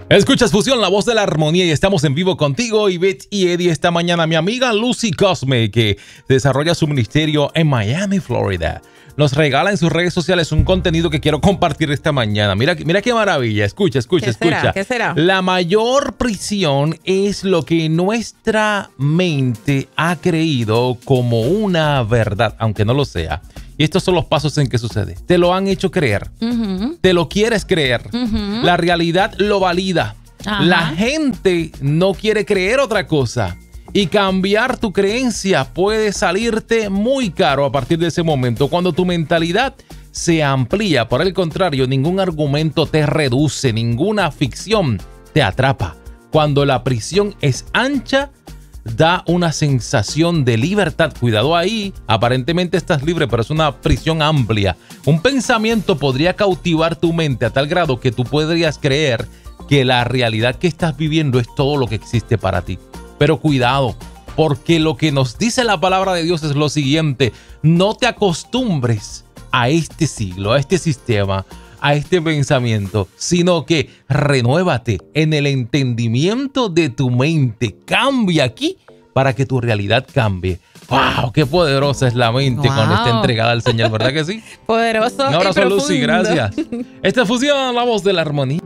Escuchas Fusión, la voz de la armonía, y estamos en vivo contigo, Ivette y Eddie. Esta mañana mi amiga Lucy Cosme, que desarrolla su ministerio en Miami, Florida, nos regala en sus redes sociales un contenido que quiero compartir esta mañana. Mira qué maravilla. Escucha. ¿Qué será? La mayor prisión es lo que nuestra mente ha creído como una verdad, aunque no lo sea. Y estos son los pasos en que sucede. Te lo han hecho creer. Uh-huh. Te lo quieres creer. Uh-huh. La realidad lo valida. Ajá. La gente no quiere creer otra cosa. Y cambiar tu creencia puede salirte muy caro a partir de ese momento. Cuando tu mentalidad se amplía, por el contrario, ningún argumento te reduce, ninguna ficción te atrapa. Cuando la prisión es ancha, da una sensación de libertad. Cuidado ahí, aparentemente estás libre, pero es una prisión amplia. Un pensamiento podría cautivar tu mente a tal grado que tú podrías creer que la realidad que estás viviendo es todo lo que existe para ti. Pero cuidado, porque lo que nos dice la palabra de Dios es lo siguiente: no te acostumbres a este siglo, a este sistema, a este pensamiento, sino que renuévate en el entendimiento de tu mente. Cambia aquí para que tu realidad cambie. ¡Wow! ¡Qué poderosa es la mente cuando está entregada al Señor! ¿Verdad que sí? Poderoso. Un abrazo, y profundo. Lucy, gracias. Esta es Fusión, la voz de la armonía.